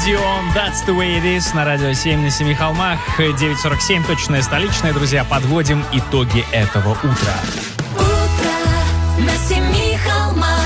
Dion, That's the way it is. На радио 7 на 7 холмах. 9:47, точное столичное. Друзья, подводим итоги этого утра. Утро на 7 холмах.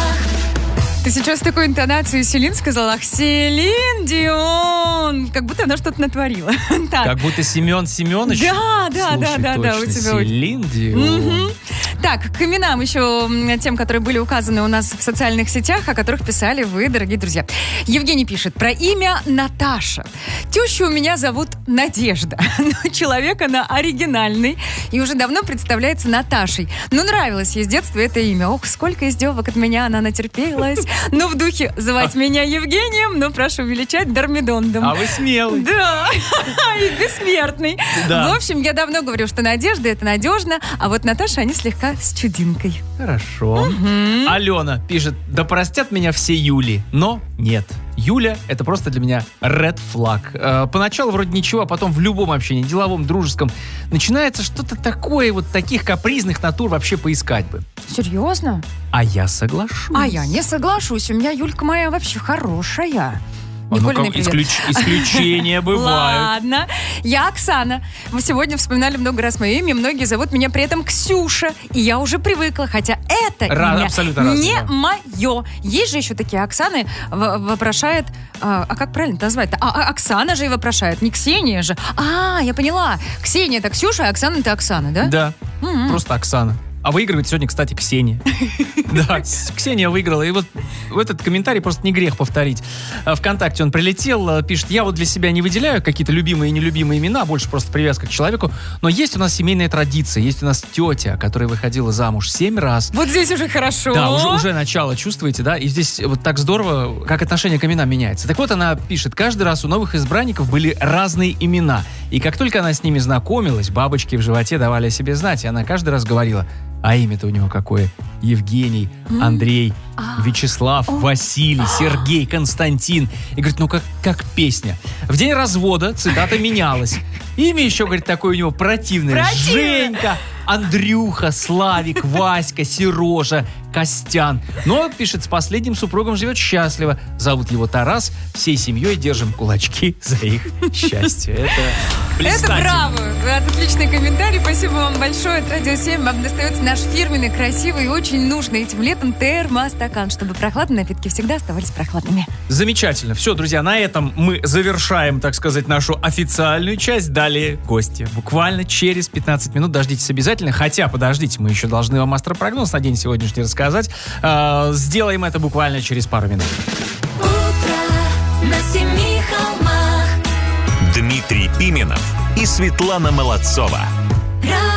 Ты сейчас с такой интонацией Селин сказала: Селин Дион. Как будто она что-то натворила. Так. Как будто Семен Семенович. Да, Слушай, у тебя Селин Дион. Так, к именам еще тем, которые были указаны у нас в социальных сетях, о которых писали вы, дорогие друзья. Евгений пишет про имя Наташа. Тещу у меня зовут Надежда. Но человек она оригинальный и уже давно представляется Наташей. Но нравилось ей с детства это имя. Ох, сколько издевок от меня она натерпелась. Ну, в духе звать меня Евгением, но прошу величать Дормидондом. А вы смелый. Да, и бессмертный. Да. В общем, я давно говорю, что Надежда — это надежно, а вот Наташа, они слегка с чудинкой. Хорошо. Алена пишет: да простят меня все Юли, но нет. Юля — это просто для меня red flag. Поначалу вроде ничего, а потом в любом общении, деловом, дружеском, начинается что-то такое, вот таких капризных натур вообще поискать бы. Серьезно? А я соглашусь. А я не соглашусь. У меня Юлька моя вообще хорошая. Николиной привет. Исключения бывают. Ладно. Я Оксана. Вы сегодня вспоминали много раз мое имя. Многие зовут меня при этом Ксюша. И я уже привыкла. Хотя это имя не мое. Есть же еще такие Оксаны, вопрошает... А как правильно назвать-то? Оксана же и вопрошает. Не Ксения же. Я поняла. Ксения — это Ксюша, а Оксана — это Оксана, да? Да. Просто Оксана. А выигрывает сегодня, кстати, Ксения. Да, Ксения выиграла. И вот этот комментарий просто не грех повторить. ВКонтакте он прилетел, пишет: я вот для себя не выделяю какие-то любимые и нелюбимые имена, больше просто привязка к человеку. Но есть у нас семейная традиция. Есть у нас тетя, которая выходила замуж 7 раз. Вот здесь уже хорошо. Да, уже начало, чувствуете, да? И здесь вот так здорово, как отношение к именам меняется. Так вот, она пишет: каждый раз у новых избранников были разные имена. И как только она с ними знакомилась, бабочки в животе давали о себе знать. И она каждый раз говорила: а имя-то у него какое? Евгений, Андрей, Вячеслав, Василий, Сергей, Константин. И говорит, ну как песня. В день развода цитата менялась. Имя еще, говорит, такое у него противное. Женька, Андрюха, Славик, Васька, Сережа, Костян. Но, пишет, с последним супругом живет счастливо. Зовут его Тарас. Всей семьей держим кулачки за их счастье. Это блистательно. Это браво. Отличный комментарий. Спасибо вам большое. От Радио 7 вам достается наш фирменный, красивый и очень нужный этим летом термостакан, чтобы прохладные напитки всегда оставались прохладными. Замечательно. Все, друзья, на этом мы завершаем, так сказать, нашу официальную часть. Далее гости. Буквально через 15 минут дождитесь обязательно. Хотя, подождите, мы еще должны вам астропрогноз на день сегодняшний рассказать. Сделаем это буквально через пару минут. Утро на 7 холмах. Дмитрий Пименов и Светлана Молодцова.